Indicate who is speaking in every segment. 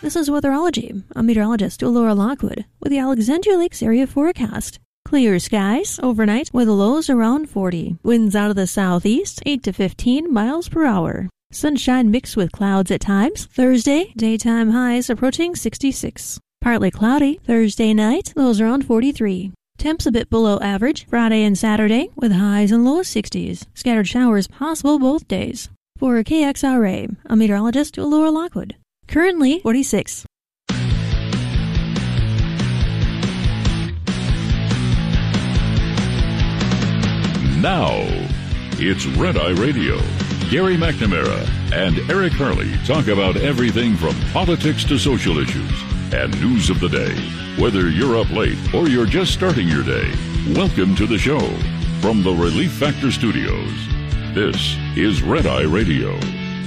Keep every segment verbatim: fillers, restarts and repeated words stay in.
Speaker 1: This is Weatherology. I'm meteorologist Laura Lockwood with the Alexandria Lakes area forecast. Clear skies overnight with lows around forty. Winds out of the southeast, eight to fifteen miles per hour. Sunshine mixed with clouds at times. Thursday, daytime highs approaching sixty-six. Partly cloudy. Thursday night, lows around forty-three. Temps a bit below average Friday and Saturday with highs in low sixties. Scattered showers possible both days. For K X R A, I'm meteorologist Laura Lockwood. Currently forty-six.
Speaker 2: Now, it's Red Eye Radio. Gary McNamara and Eric Harley talk about everything from politics to social issues and news of the day. Whether you're up late or you're just starting your day, welcome to the show. From the Relief Factor Studios, this is Red Eye Radio.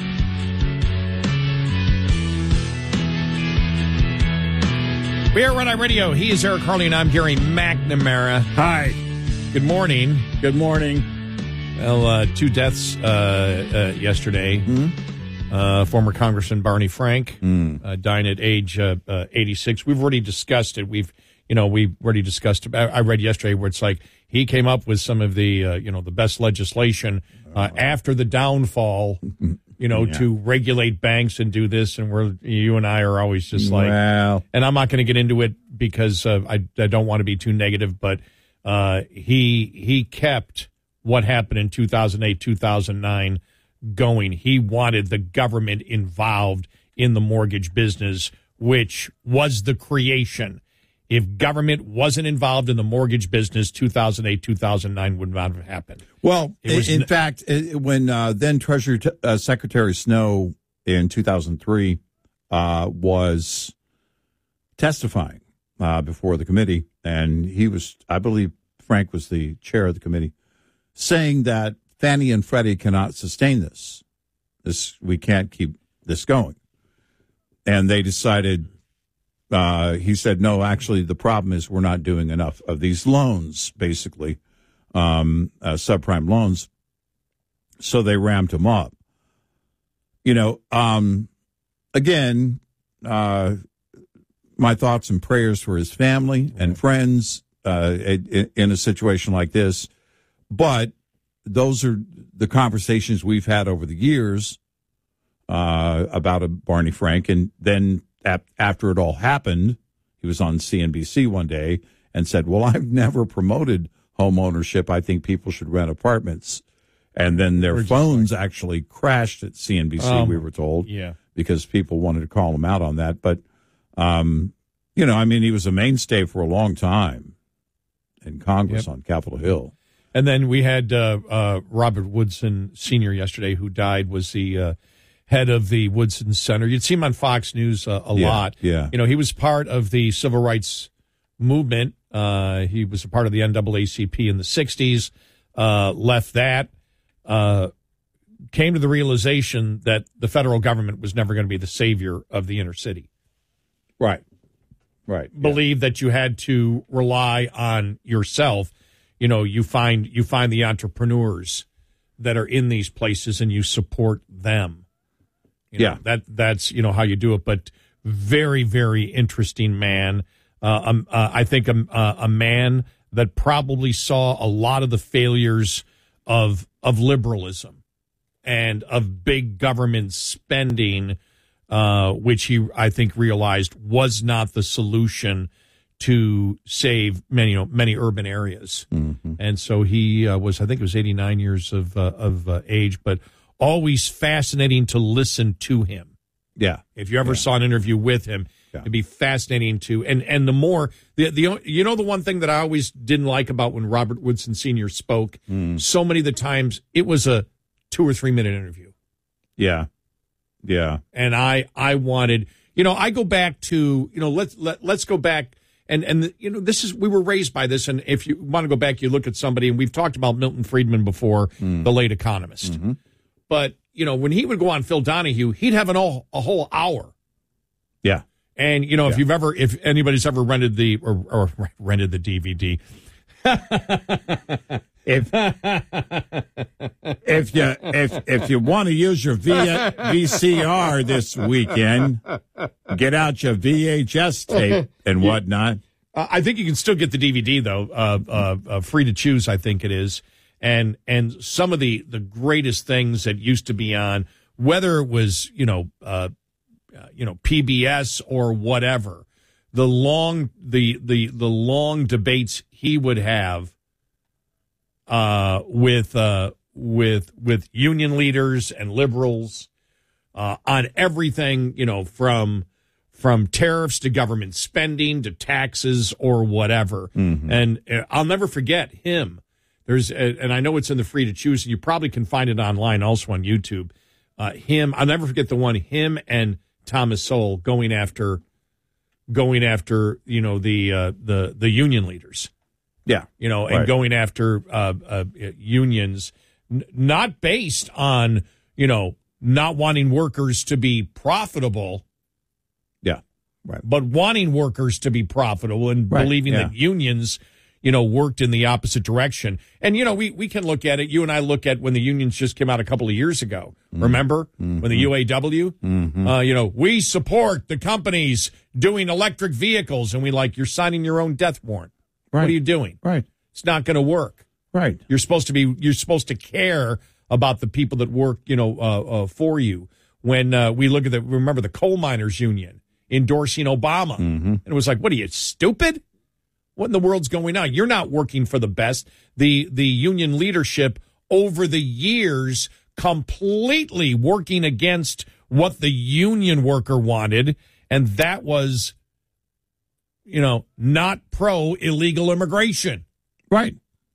Speaker 3: We're Red Eye Radio. He is Eric Harley, and I'm Gary McNamara.
Speaker 4: Hi.
Speaker 3: Good morning.
Speaker 4: Good morning.
Speaker 3: Well, uh, two deaths uh, uh, yesterday.
Speaker 4: Mm-hmm.
Speaker 3: Uh, former Congressman Barney Frank
Speaker 4: mm.
Speaker 3: uh, dying at age uh, uh, eighty-six. We've already discussed it. We've, you know, we've already discussed it. I read yesterday where it's like he came up with some of the, uh, you know, the best legislation uh, after the downfall. You know, yeah. to regulate banks and do this, and we're you and I are always just like,
Speaker 4: well.
Speaker 3: And I'm not going to get into it because uh, I, I don't want to be too negative, but uh, he he kept what happened in two thousand eight, two thousand nine going. He wanted the government involved in the mortgage business, which was the creation. If government wasn't involved in the mortgage business, two thousand eight, two thousand nine would not have happened.
Speaker 4: Well,
Speaker 3: was
Speaker 4: in
Speaker 3: n-
Speaker 4: fact, when uh, then Treasury t- uh, Secretary Snow in two thousand three uh, was testifying uh, before the committee, and he was, I believe Frank was the chair of the committee, saying that Fannie and Freddie cannot sustain this. This we can't keep this going. And they decided, uh, he said, no, actually, the problem is we're not doing enough of these loans, basically. Um, uh, subprime loans, so they ramped him up. You know, um, again, uh, my thoughts and prayers for his family and friends uh, in, in a situation like this. But those are the conversations we've had over the years uh, about a Barney Frank. And then ap- after it all happened, he was on C N B C one day and said, well, I've never promoted home ownership. I think people should rent apartments. And then their phones like, actually crashed at C N B C, um, we were told,
Speaker 3: yeah,
Speaker 4: because people wanted to call him out on that. But, um, you know, I mean, he was a mainstay for a long time in Congress yep. on Capitol Hill.
Speaker 3: And then we had uh, uh, Robert Woodson Senior yesterday, who died, was the uh, head of the Woodson Center. You'd see him on Fox News uh, a
Speaker 4: yeah,
Speaker 3: lot.
Speaker 4: Yeah.
Speaker 3: You know, he was part of the civil rights movement. Uh, he was a part of the N double A C P in the sixties, uh, left that, uh, came to the realization that the federal government was never going to be the savior of the inner city.
Speaker 4: Right. Right.
Speaker 3: Believed yeah. that you had to rely on yourself. You know, you find you find the entrepreneurs that are in these places and you support them. You know,
Speaker 4: yeah.
Speaker 3: That that's, you know, how you do it. But very, very interesting man. Uh, um, uh, I think a, uh, a man that probably saw a lot of the failures of of liberalism and of big government spending, uh, which he, I think, realized was not the solution to save many, you know, many urban areas.
Speaker 4: Mm-hmm.
Speaker 3: And so he uh, was, I think it was eighty-nine years of uh, of uh, age, but always fascinating to listen to him.
Speaker 4: Yeah.
Speaker 3: If you ever
Speaker 4: yeah.
Speaker 3: saw an interview with him, yeah. it'd be fascinating to, and, and the more, the, the, you know, the one thing that I always didn't like about when Robert Woodson Senior spoke,
Speaker 4: mm.
Speaker 3: so many of the times it was a two or three minute interview.
Speaker 4: Yeah. Yeah.
Speaker 3: And I, I wanted, you know, I go back to, you know, let's, let, let's go back and, and, you know, this is, we were raised by this. And if you want to go back, you look at somebody, and we've talked about Milton Friedman before,
Speaker 4: mm.
Speaker 3: the late economist,
Speaker 4: mm-hmm.
Speaker 3: but, you know, when he would go on Phil Donahue, he'd have an all, a whole hour.
Speaker 4: Yeah.
Speaker 3: And, you know,
Speaker 4: yeah.
Speaker 3: if you've ever, if anybody's ever rented the, or, or rented the D V D,
Speaker 4: if if you if if you want to use your v- V C R this weekend, get out your V H S tape and whatnot.
Speaker 3: Uh, I think you can still get the D V D though, uh, uh, uh, free to choose. I think it is, and and some of the the greatest things that used to be on, whether it was you know uh, you know P B S or whatever, the long the the the long debates he would have. Uh, with uh, with with union leaders and liberals uh, on everything, you know, from from tariffs to government spending to taxes or whatever. Mm-hmm. And uh, I'll never forget him. There's uh, and I know it's in the free to choose. You probably can find it online also on YouTube. Uh, him, I'll never forget the one. Him and Thomas Sowell going after going after you know the uh, the the union leaders.
Speaker 4: Yeah,
Speaker 3: you know, and
Speaker 4: right.
Speaker 3: going after uh, uh, unions, n- not based on, you know, not wanting workers to be profitable.
Speaker 4: Yeah, right.
Speaker 3: But wanting workers to be profitable and
Speaker 4: right.
Speaker 3: believing
Speaker 4: yeah.
Speaker 3: that unions, you know, worked in the opposite direction. And, you know, we, we can look at it. You and I look at when the unions just came out a couple of years ago. Mm-hmm. Remember? Mm-hmm. When the U A W, mm-hmm. uh, you know, we support the companies doing electric vehicles. And we like, you're signing your own death warrant.
Speaker 4: Right.
Speaker 3: What are you doing?
Speaker 4: Right.
Speaker 3: It's not going to work.
Speaker 4: Right.
Speaker 3: You're supposed to be. You're supposed to care about the people that work, you know, uh, uh, for you. When uh, we look at the, remember the coal miners union endorsing Obama,
Speaker 4: mm-hmm.
Speaker 3: and it was like, what are you, stupid? What in the world's going on? You're not working for the best. The the union leadership over the years completely working against what the union worker wanted, and that was, you know, not pro illegal immigration.
Speaker 4: Right.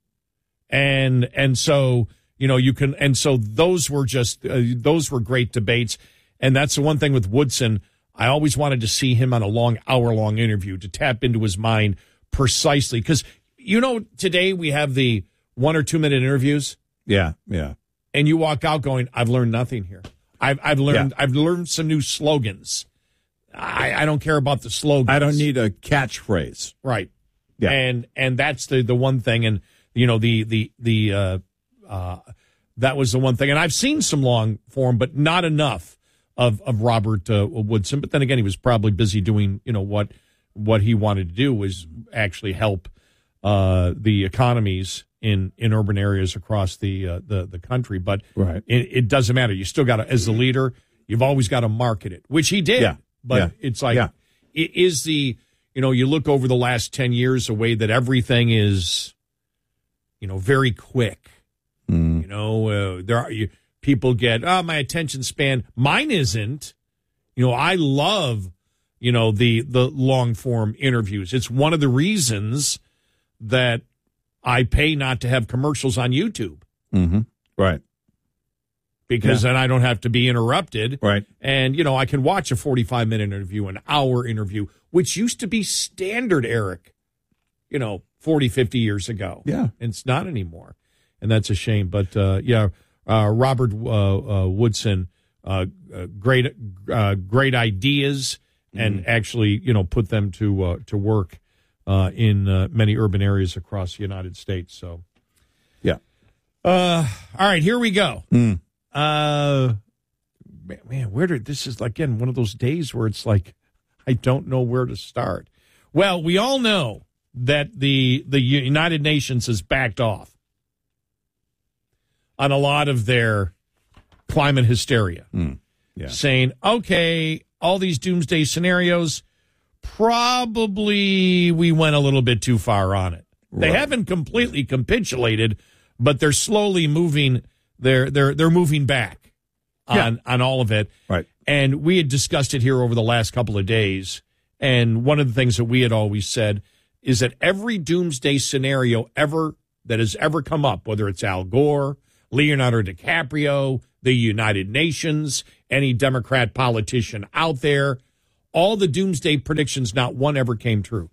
Speaker 3: And, and so, you know, you can, and so those were just, uh, those were great debates. And that's the one thing with Woodson. I always wanted to see him on a long hour long interview to tap into his mind precisely. Cause you know, today we have the one or two minute interviews.
Speaker 4: Yeah. Yeah.
Speaker 3: And you walk out going, I've learned nothing here. I've, I've learned, yeah. I've learned some new slogans. I, I don't care about the slogan.
Speaker 4: I don't need a catchphrase.
Speaker 3: Right.
Speaker 4: Yeah.
Speaker 3: And and that's the, the one thing. And, you know, the, the, the, uh, uh, that was the one thing. And I've seen some long form, but not enough of, of Robert uh, Woodson. But then again, he was probably busy doing, you know, what, what he wanted to do was actually help uh, the economies in, in urban areas across the, uh, the, the country. But
Speaker 4: right.
Speaker 3: it, it doesn't matter. You still got to, as the leader, you've always got to market it, which he did.
Speaker 4: Yeah.
Speaker 3: But
Speaker 4: yeah.
Speaker 3: it's like,
Speaker 4: yeah.
Speaker 3: it is the, you know, you look over the last ten years, a way that everything is, you know, very quick.
Speaker 4: Mm.
Speaker 3: You know, uh, there are you, people get, oh, my attention span. Mine isn't. You know, I love, you know, the, the long form interviews. It's one of the reasons that I pay not to have commercials on YouTube.
Speaker 4: Mm-hmm. Right.
Speaker 3: Because
Speaker 4: yeah.
Speaker 3: then I don't have to be interrupted.
Speaker 4: Right.
Speaker 3: And, you know, I can watch a forty-five minute interview, an hour interview, which used to be standard, Eric, you know, forty, fifty years ago.
Speaker 4: Yeah.
Speaker 3: And it's not anymore. And that's a shame. But, uh, yeah, uh, Robert uh, uh, Woodson, uh, uh, great uh, great ideas, and mm-hmm. actually, you know, put them to, uh, to work uh, in uh, many urban areas across the United States. So,
Speaker 4: yeah.
Speaker 3: Uh, all right, here we go.
Speaker 4: Mm.
Speaker 3: Uh, man, where did this is again one of those days where it's like I don't know where to start. Well, we all know that the the United Nations has backed off on a lot of their climate hysteria,
Speaker 4: mm. yeah.
Speaker 3: saying, okay, all these doomsday scenarios, probably we went a little bit too far on it. Right. They haven't completely capitulated, but they're slowly moving. They're they're they're moving back on,
Speaker 4: yeah.
Speaker 3: on all of it.
Speaker 4: Right.
Speaker 3: And we had discussed it here over the last couple of days. And one of the things that we had always said is that every doomsday scenario ever that has ever come up, whether it's Al Gore, Leonardo DiCaprio, the United Nations, any Democrat politician out there, all the doomsday predictions, not one ever came true.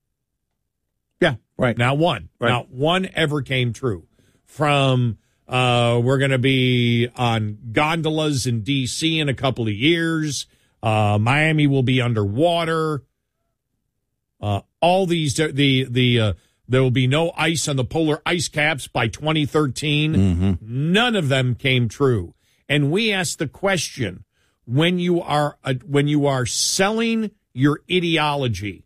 Speaker 4: Yeah, right.
Speaker 3: Not one.
Speaker 4: Right.
Speaker 3: Not one ever came true. From uh, we're going to be on gondolas in D C in a couple of years. Uh, Miami will be underwater. Uh, all these the the uh, There will be no ice on the polar ice caps by twenty thirteen.
Speaker 4: Mm-hmm.
Speaker 3: None of them came true. And we asked the question, when you are uh, when you are selling your ideology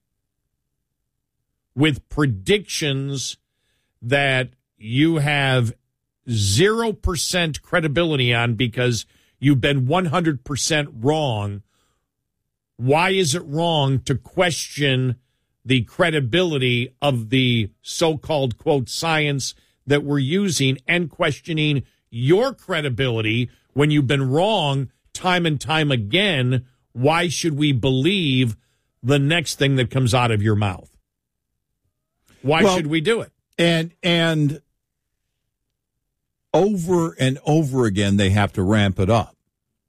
Speaker 3: with predictions that you have zero percent credibility on because you've been one hundred percent wrong, why is it wrong to question the credibility of the so-called, quote, science that we're using and questioning your credibility when you've been wrong time and time again? Why should we believe the next thing that comes out of your mouth? Why
Speaker 4: well,
Speaker 3: should we do it?
Speaker 4: And and over and over again, they have to ramp it up.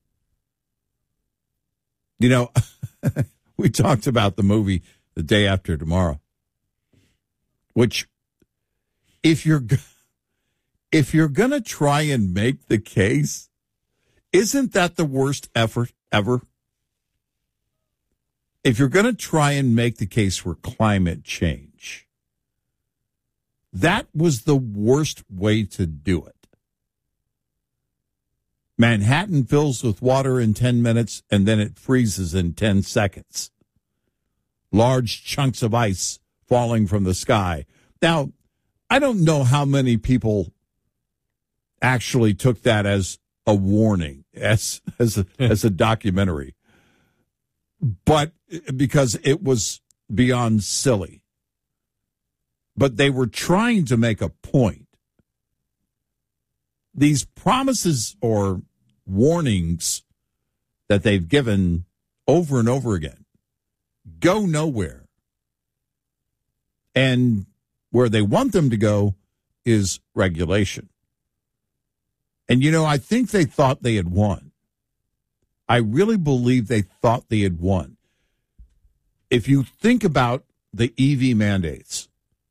Speaker 4: You know, we talked about the movie The Day After Tomorrow, which if you're if you're going to try and make the case, isn't that the worst effort ever? If you're going to try and make the case for climate change, that was the worst way to do it. Manhattan fills with water in ten minutes, and then it freezes in ten seconds. Large chunks of ice falling from the sky. Now, I don't know how many people actually took that as a warning, as as a, as a documentary, but because it was beyond silly. But they were trying to make a point. These promises or warnings that they've given over and over again go nowhere. And where they want them to go is regulation. And, you know, I think they thought they had won. I really believe they thought they had won. If you think about the E V mandates,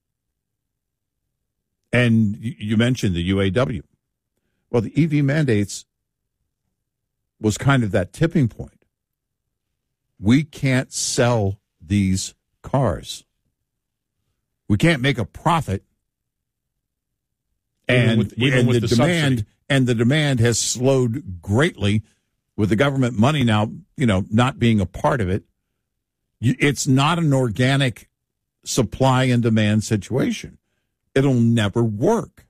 Speaker 4: and you mentioned the U A W. Well, the E V mandates was kind of that tipping point. We can't sell these cars. We can't make a profit.
Speaker 3: Even
Speaker 4: And,
Speaker 3: with, even
Speaker 4: and
Speaker 3: with
Speaker 4: the,
Speaker 3: the
Speaker 4: demand
Speaker 3: subsidy.
Speaker 4: and the demand has slowed greatly with the government money now, you know, not being a part of it. It's not an organic supply and demand situation. It'll never work.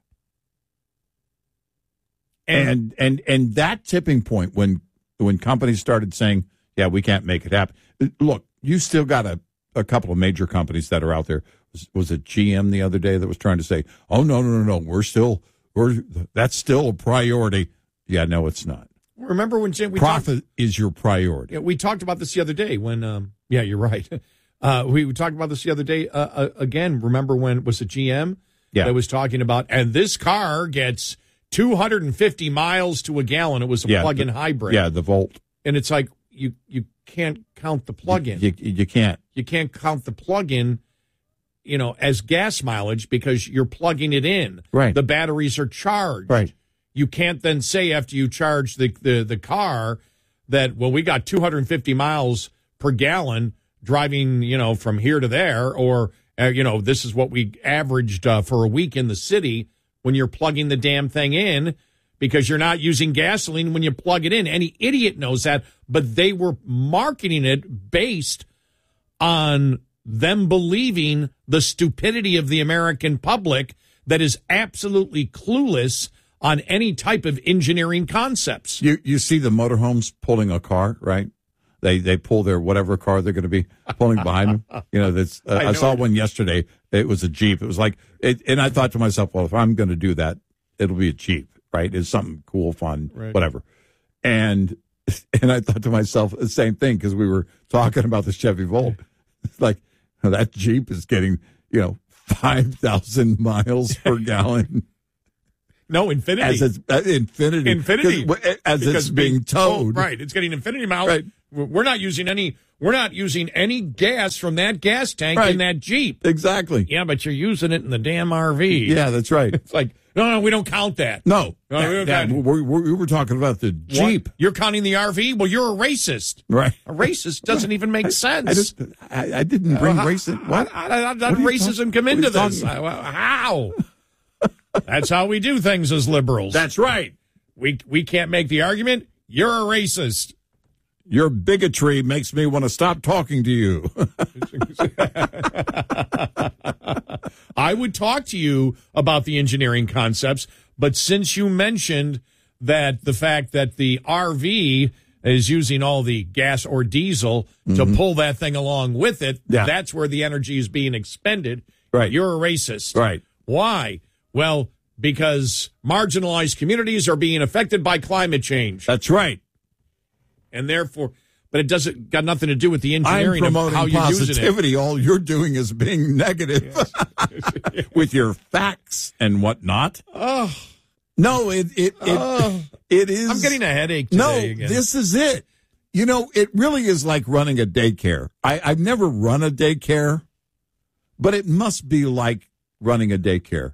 Speaker 4: And and and that tipping point when when companies started saying, yeah, we can't make it happen. Look, you still got a, a couple of major companies that are out there. Was, was it G M the other day that was trying to say, oh, no, no, no, no, we're still, we're that's still a priority. Yeah, no, it's not.
Speaker 3: Remember when Jim, we
Speaker 4: Profit
Speaker 3: talked,
Speaker 4: is your priority.
Speaker 3: yeah, we talked about this the other day when, um, yeah, you're right. Uh, we, we talked about this the other day. Uh, uh, again, remember when, was it G M?
Speaker 4: Yeah.
Speaker 3: That was talking about, and this car gets two hundred fifty miles to a gallon. It was a
Speaker 4: Yeah,
Speaker 3: plug-in
Speaker 4: the-
Speaker 3: hybrid.
Speaker 4: Yeah, the Volt.
Speaker 3: And it's like, you, you can't count the plug-in.
Speaker 4: You, you, you can't.
Speaker 3: You can't count the plug-in, you know, as gas mileage because you're plugging it in.
Speaker 4: Right.
Speaker 3: The batteries are charged.
Speaker 4: Right.
Speaker 3: You can't then say after you charge the, the, the car that, well, we got two hundred fifty miles per gallon driving, you know, from here to there, or, uh, you know, this is what we averaged uh, for a week in the city when you're plugging the damn thing in because you're not using gasoline when you plug it in. Any idiot knows that, but they were marketing it based on them believing the stupidity of the American public that is absolutely clueless on any type of engineering concepts.
Speaker 4: You you see the motorhomes pulling a car, right? They they pull their whatever car they're going to be pulling behind them. You know, that's uh,
Speaker 3: I
Speaker 4: I,
Speaker 3: know
Speaker 4: saw
Speaker 3: it.
Speaker 4: one yesterday. It was a Jeep. It was like, it, and I thought to myself, well, if I'm going to do that, it'll be a Jeep, right? It's something cool, fun,
Speaker 3: Right.
Speaker 4: whatever. And and I thought to myself the same thing because we were talking about the Chevy Volt. It's like that Jeep is getting, you know, five thousand miles per gallon.
Speaker 3: No, Infinity.
Speaker 4: As it's uh, infinity,
Speaker 3: Infinity.
Speaker 4: 'Cause as
Speaker 3: Because
Speaker 4: it's being towed,
Speaker 3: Oh, right. It's getting infinity miles.
Speaker 4: Right.
Speaker 3: We're not using any we're not using any gas from that gas tank
Speaker 4: Right.
Speaker 3: in that Jeep.
Speaker 4: Exactly.
Speaker 3: Yeah, but you're using it in the damn R V.
Speaker 4: Yeah, that's right.
Speaker 3: It's like No, no, we don't count that.
Speaker 4: No,
Speaker 3: No,
Speaker 4: that-
Speaker 3: we don't
Speaker 4: that-
Speaker 3: count-
Speaker 4: we we- we were talking about the Jeep.
Speaker 3: What? You're counting the R V? Well, you're a racist.
Speaker 4: Right.
Speaker 3: A racist doesn't even make sense.
Speaker 4: I, just, I, I didn't bring
Speaker 3: Uh,
Speaker 4: racism. What?
Speaker 3: How did
Speaker 4: What are you
Speaker 3: racism
Speaker 4: talking-
Speaker 3: come
Speaker 4: what are
Speaker 3: into
Speaker 4: you
Speaker 3: this?
Speaker 4: talking
Speaker 3: Uh, How? That's how we do things as liberals.
Speaker 4: That's right.
Speaker 3: We we can't make the argument. You're a racist.
Speaker 4: Your bigotry makes me want to stop talking to you.
Speaker 3: I would talk to you about the engineering concepts, but since you mentioned that the fact that the R V is using all the gas or diesel to pull that thing along with it,
Speaker 4: Yeah.
Speaker 3: that's where the energy is being expended.
Speaker 4: Right.
Speaker 3: You're a racist.
Speaker 4: Right.
Speaker 3: Why? Well, because marginalized communities are being affected by climate change.
Speaker 4: That's right.
Speaker 3: And therefore, but it doesn't got nothing to do with the
Speaker 4: I'm
Speaker 3: engineering of
Speaker 4: promoting
Speaker 3: how you're using it.
Speaker 4: positivity. All you're doing is being negative with your facts and whatnot.
Speaker 3: Oh,
Speaker 4: No, it it it,
Speaker 3: Oh.
Speaker 4: it is.
Speaker 3: I'm getting a headache today
Speaker 4: No,
Speaker 3: again.
Speaker 4: this is it. You know, it really is like running a daycare. I, I've never run a daycare, but it must be like running a daycare.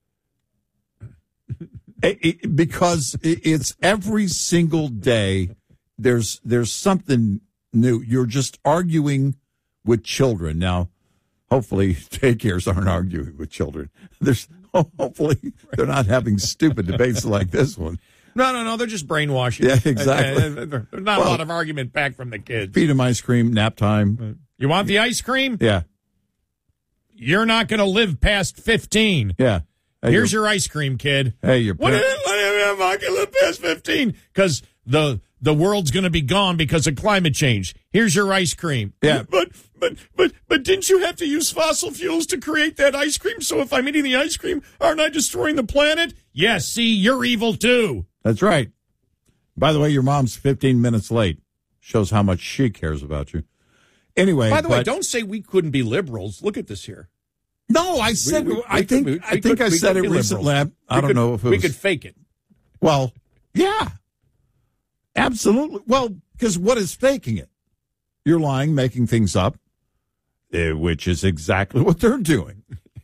Speaker 4: It- it- because it, it's every single day. There's there's something new. You're just arguing with children now. Hopefully, daycares aren't arguing with children. There's hopefully they're not having stupid debates like this one.
Speaker 3: No, no, no. They're just brainwashing.
Speaker 4: Yeah, exactly.
Speaker 3: Uh, uh, There's not
Speaker 4: Well-
Speaker 3: a lot of argument back from the kids.
Speaker 4: Feed them ice cream, nap time.
Speaker 3: You want the ice cream?
Speaker 4: Yeah,
Speaker 3: You're not going to live past fifteen.
Speaker 4: yeah. Hey,
Speaker 3: Here's
Speaker 4: your,
Speaker 3: your ice cream, kid.
Speaker 4: hey, your
Speaker 3: What
Speaker 4: parent-
Speaker 3: is it? I'm not going to live past fifteen because the the world's going to be gone because of climate change. Here's your ice cream.
Speaker 4: Yeah.
Speaker 3: But but but but didn't you have to use fossil fuels to create that ice cream? So if I'm eating the ice cream, aren't I destroying the planet? Yes. See, you're evil too.
Speaker 4: That's right. By the way, your mom's fifteen minutes late. Shows how much she cares about you. Anyway,
Speaker 3: By the way,
Speaker 4: but-
Speaker 3: don't say we couldn't be liberals. Look at this here.
Speaker 4: No, I said.
Speaker 3: We- we-
Speaker 4: I
Speaker 3: we
Speaker 4: think.
Speaker 3: could- we
Speaker 4: I think
Speaker 3: could-
Speaker 4: I
Speaker 3: we
Speaker 4: said
Speaker 3: could
Speaker 4: it
Speaker 3: be
Speaker 4: recently.
Speaker 3: liberals.
Speaker 4: I
Speaker 3: We
Speaker 4: don't
Speaker 3: could-
Speaker 4: know if it
Speaker 3: we
Speaker 4: was.
Speaker 3: could fake it.
Speaker 4: Well, yeah, absolutely. Well, because what is faking it? You're lying, making things up, eh, which is exactly what they're doing.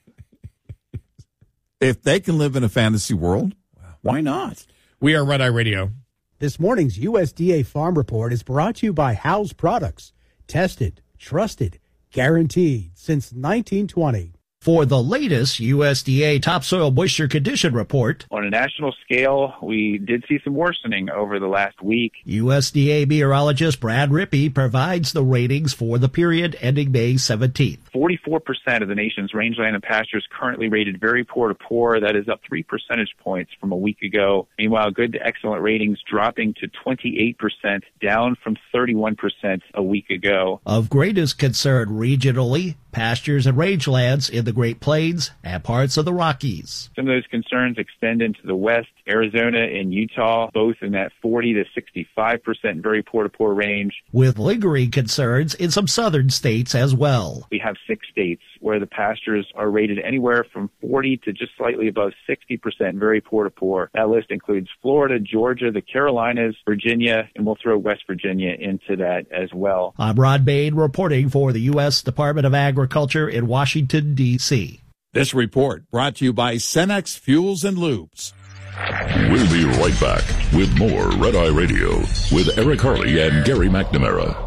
Speaker 4: If they can live in a fantasy world, why not?
Speaker 3: We are Red Eye Radio.
Speaker 5: This morning's U S D A Farm Report is brought to you by House Products. Tested, trusted, guaranteed since nineteen twenty.
Speaker 6: For the latest U S D A topsoil moisture condition report,
Speaker 7: On a national scale, we did see some worsening over the last week.
Speaker 6: U S D A meteorologist Brad Rippey provides the ratings for the period ending May seventeenth.
Speaker 7: forty-four percent of the nation's rangeland and pastures currently rated very poor to poor. That is up three percentage points from a week ago. Meanwhile, good to excellent ratings dropping to twenty-eight percent, down from thirty-one percent a week ago.
Speaker 6: Of greatest concern regionally, pastures and rangelands in the Great Plains and parts of the Rockies.
Speaker 7: Some of those concerns extend into the west, Arizona and Utah, both in that forty to sixty-five percent very poor to poor range.
Speaker 6: With lingering concerns in some southern states as well.
Speaker 7: We have six states where the pastures are rated anywhere from forty to just slightly above sixty percent very poor to poor. That list includes Florida, Georgia, the Carolinas, Virginia, and we'll throw West Virginia into that as well.
Speaker 6: I'm Rod Bain reporting for the U S Department of Agriculture in Washington, D C
Speaker 4: This report brought to you by Cenex Fuels and Lubes.
Speaker 2: We'll be right back with more Red Eye Radio with Eric Harley and Gary McNamara.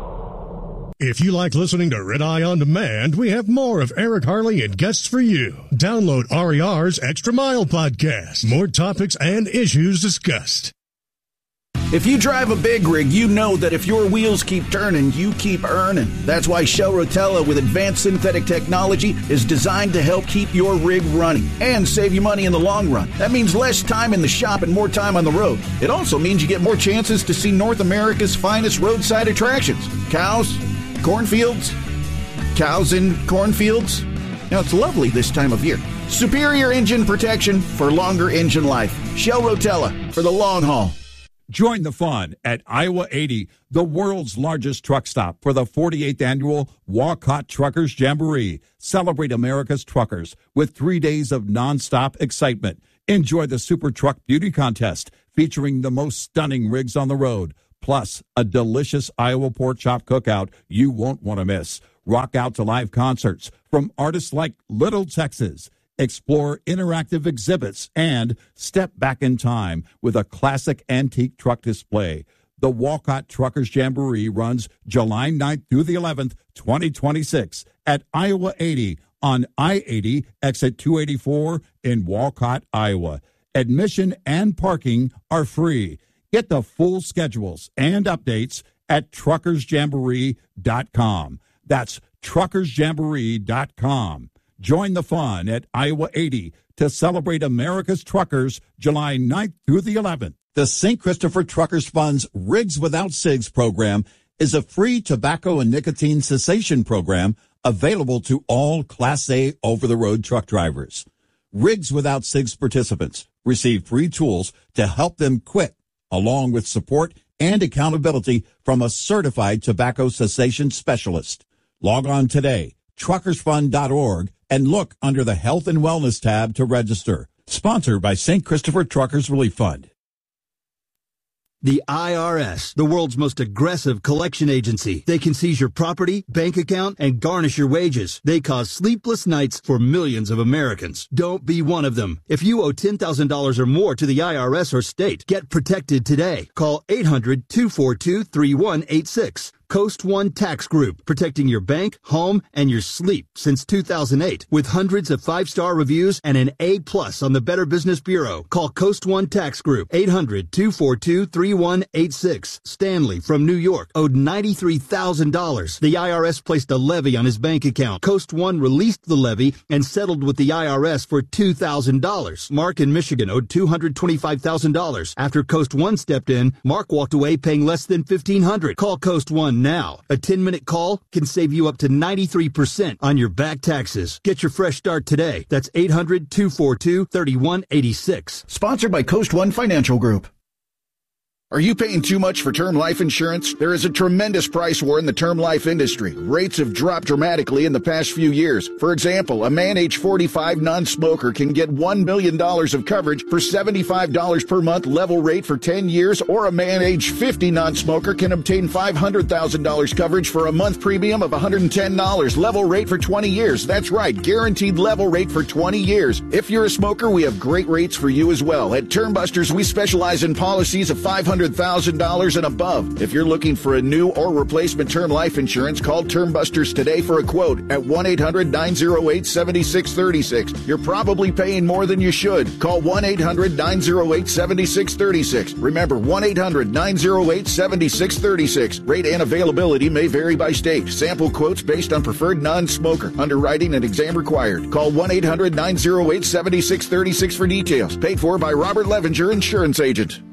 Speaker 8: If you like listening to Red Eye On Demand, we have more of Eric Harley and guests for you. Download R E R's Extra Mile podcast. More topics and issues discussed.
Speaker 9: If you drive a big rig, you know that if your wheels keep turning, you keep earning. That's why Shell Rotella with advanced synthetic technology is designed to help keep your rig running and save you money in the long run. That means less time in the shop and more time on the road. It also means you get more chances to see North America's finest roadside attractions. Cows, cornfields, cows in cornfields. Now, it's lovely this time of year. Superior engine protection for longer engine life. Shell Rotella for the long haul.
Speaker 4: Join the fun at Iowa eighty, the world's largest truck stop for the forty-eighth annual Walcott Truckers Jamboree. Celebrate America's truckers with three days of nonstop excitement. Enjoy the Super Truck Beauty Contest featuring the most stunning rigs on the road, plus a delicious Iowa pork chop cookout you won't want to miss. Rock out to live concerts from artists like Little Texas, explore interactive exhibits, and step back in time with a classic antique truck display. The Walcott Truckers Jamboree runs July ninth through the eleventh, twenty twenty-six at Iowa eighty on I eighty, exit two eighty-four in Walcott, Iowa. Admission and parking are free. Get the full schedules and updates at truckers jamboree dot com. That's truckers jamboree dot com. Join the fun at Iowa eighty to celebrate America's truckers July ninth through the eleventh. The Saint Christopher Truckers Fund's Rigs Without Cigs program is a free tobacco and nicotine cessation program available to all Class A over-the-road truck drivers. Rigs Without Cigs participants receive free tools to help them quit, along with support and accountability from a certified tobacco cessation specialist. Log on today, truckers fund dot org, and look under the Health and Wellness tab to register. Sponsored by Saint Christopher Truckers Relief Fund.
Speaker 10: The I R S, the world's most aggressive collection agency. They can seize your property, bank account, and garnish your wages. They cause sleepless nights for millions of Americans. Don't be one of them. If you owe ten thousand dollars or more to the I R S or state, get protected today. Call eight hundred, two four two, three one eight six. Coast One Tax Group, protecting your bank, home, and your sleep since two thousand eight. With hundreds of five-star reviews and an A plus on the Better Business Bureau. Call Coast One Tax Group, eight hundred, two four two, three one eight six. Stanley from New York owed ninety-three thousand dollars. The I R S placed a levy on his bank account. Coast One released the levy and settled with the I R S for two thousand dollars. Mark in Michigan owed two hundred twenty-five thousand dollars. After Coast One stepped in, Mark walked away paying less than fifteen hundred dollars. Call Coast One now. A ten-minute call can save you up to ninety-three percent on your back taxes. Get your fresh start today. That's eight hundred, two four two, three one eight six.
Speaker 9: Sponsored by Coast One Financial Group. Are you paying too much for term life insurance? There is a tremendous price war in the term life industry. Rates have dropped dramatically in the past few years. For example, a man age forty-five non-smoker can get one million dollars of coverage for seventy-five dollars per month level rate for ten years, or a man age fifty non-smoker can obtain five hundred thousand dollars coverage for a month premium of one hundred ten dollars level rate for twenty years. That's right, guaranteed level rate for twenty years. If you're a smoker, we have great rates for you as well. At Term Busters, we specialize in policies of five hundred thousand dollars and above. If you're looking for a new or replacement term life insurance, call Term Busters today for a quote at one eight hundred, nine oh eight, seven six three six. You're probably paying more than you should. Call one eight hundred, nine oh eight, seven six three six. Remember, one eight hundred, nine oh eight, seven six three six. Rate and availability may vary by state. Sample quotes based on preferred non-smoker. Underwriting and exam required. Call one eight hundred, nine oh eight, seven six three six for details. Paid for by Robert Levinger, Insurance Agent.